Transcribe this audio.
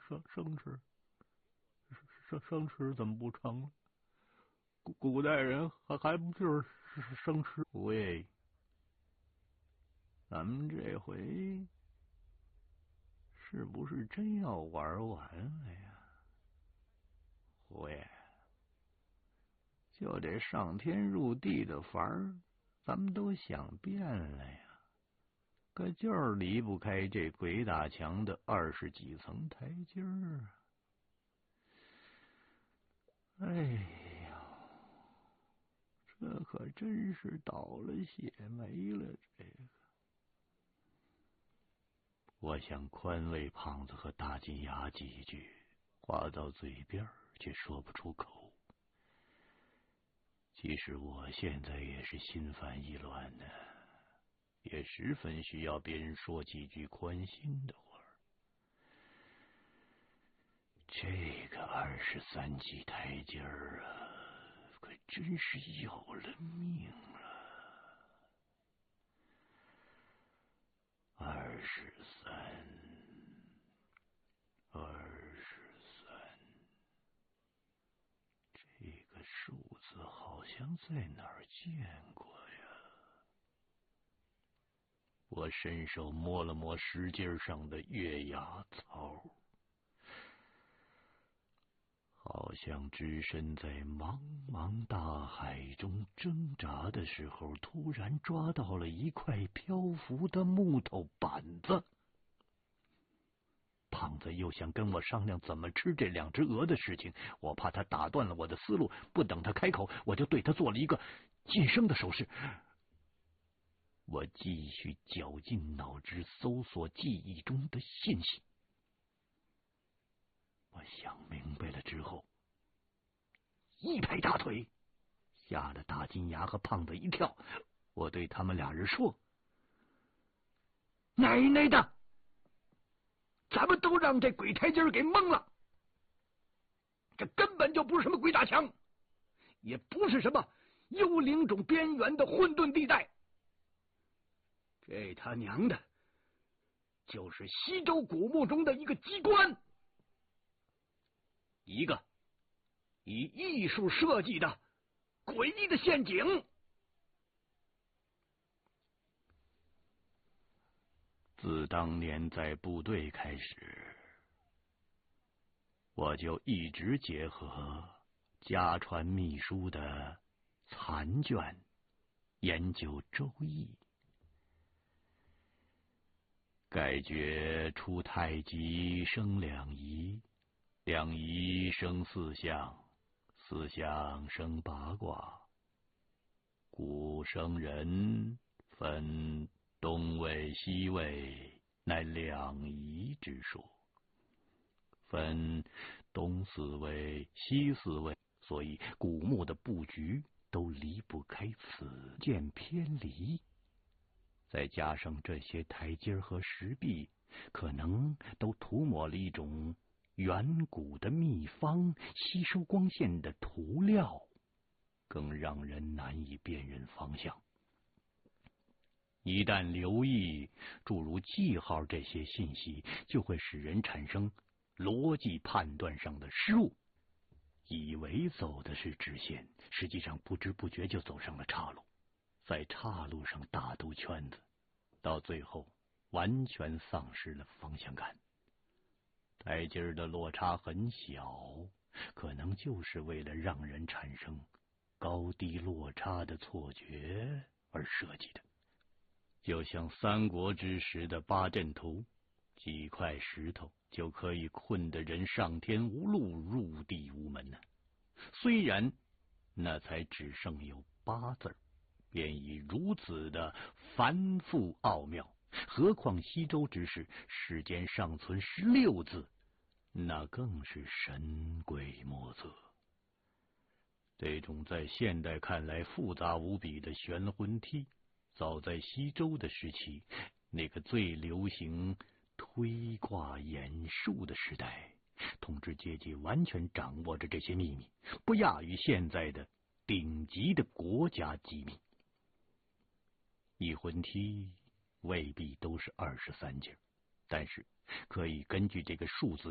生吃，生吃怎么不成了？古代人还不就是生吃？喂，咱们这回是不是真要玩完了呀？喂，就这上天入地的法儿，咱们都想遍了呀，可就是离不开这鬼打墙的20几层台阶儿啊！哎呀，这可真是倒了血霉了！这个，我想宽慰胖子和大金牙几句，话到嘴边却说不出口。其实我现在也是心烦意乱的，也十分需要别人说几句宽心的话。这个23级台阶儿啊，可真是要了命了。23，这个数字好像在哪儿见过呀？我伸手摸了摸石阶上的月牙槽，好像只身在茫茫大海中挣扎的时候，突然抓到了一块漂浮的木头板子。胖子又想跟我商量怎么吃这2只鹅的事情，我怕他打断了我的思路，不等他开口，我就对他做了一个噤声的手势。我继续绞尽脑汁搜索记忆中的信息。我想明白了之后，一拍大腿，吓得大金牙和胖子一跳。我对他们俩人说：“奶奶的，咱们都让这鬼台阶给蒙了！这根本就不是什么鬼打墙，也不是什么幽灵种边缘的混沌地带，这他娘的就是西周古墓中的一个机关，一个以艺术设计的诡异的陷阱。”自当年在部队开始，我就一直结合家传秘书的残卷研究周易。盖诀出太极生两仪，两仪生4象，4象生8卦，故生人分东位西位，乃两仪之说。分东4位西4位，所以古墓的布局都离不开此件偏离。再加上这些台阶和石壁，可能都涂抹了一种远古的秘方，吸收光线的涂料，更让人难以辨认方向。一旦留意诸如记号这些信息，就会使人产生逻辑判断上的失误，以为走的是直线，实际上不知不觉就走上了岔路，在岔路上大兜圈子，到最后完全丧失了方向感。台阶的落差很小，可能就是为了让人产生高低落差的错觉而设计的。就像三国之时的八阵图，几块石头就可以困得人上天无路，入地无门呢。虽然那才只剩有8字，便已如此的繁复奥妙，何况西周之时，世间尚存16字，那更是神鬼莫测。这种在现代看来复杂无比的玄魂梯，早在西周的时期，那个最流行推卦演术的时代，统治阶级完全掌握着这些秘密，不亚于现在的顶级的国家机密。一魂梯未必都是23节，但是可以根据这个数字